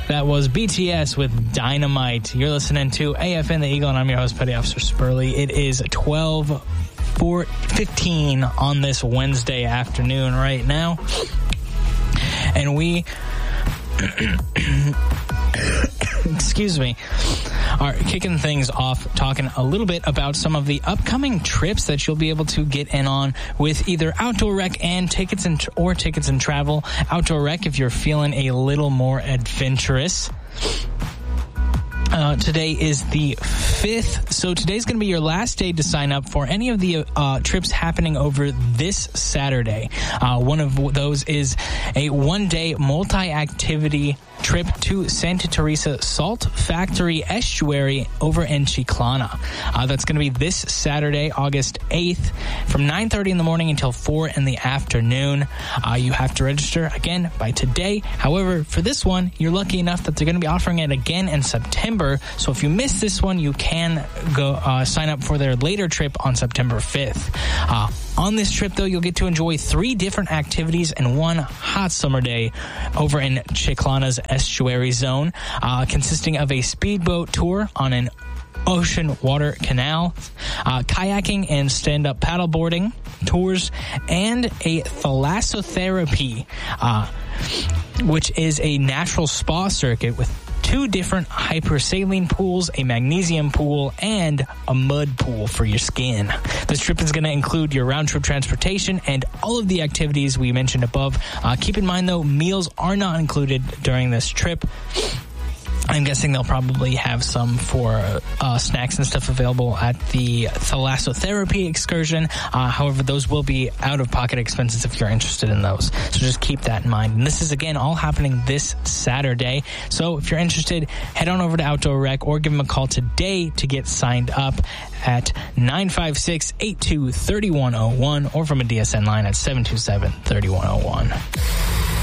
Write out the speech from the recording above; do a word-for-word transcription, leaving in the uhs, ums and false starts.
That was B T S with Dynamite. You're listening to A F N The Eagle, and I'm your host, Petty Officer Spurley. It is twelve fifteen on this Wednesday afternoon right now. And we... excuse me, are kicking things off talking a little bit about some of the upcoming trips that you'll be able to get in on with either Outdoor Rec and tickets and or tickets and travel. Outdoor Rec if you're feeling a little more adventurous. Uh, today is the fifth, so today's going to be your last day to sign up for any of the uh, trips happening over this Saturday. Uh, one of those is a one-day multi-activity trip to Santa Teresa Salt Factory Estuary over in Chiclana. Uh, that's going to be this Saturday, August eighth, from nine thirty in the morning until four in the afternoon. Uh, you have to register, again, by today. However, for this one, you're lucky enough that they're going to be offering it again in September. So if you miss this one, you can go uh, sign up for their later trip on September fifth. Uh, on this trip, though, you'll get to enjoy three different activities and one hot summer day over in Chiclana's estuary zone, uh, consisting of a speedboat tour on an ocean water canal, uh, kayaking and stand-up paddleboarding tours, and a thalassotherapy, uh, which is a natural spa circuit with two different hypersaline pools, a magnesium pool, and a mud pool for your skin. This trip is going to include your round-trip transportation and all of the activities we mentioned above. Uh, keep in mind, though, meals are not included during this trip. I'm guessing they'll probably have some for uh, snacks and stuff available at the thalassotherapy excursion. Uh, however, those will be out-of-pocket expenses if you're interested in those. So just keep that in mind. And this is, again, all happening this Saturday. So if you're interested, head on over to Outdoor Rec or give them a call today to get signed up at nine five six, eight two, three one zero one or from a D S N line at seven two seven, three one zero one.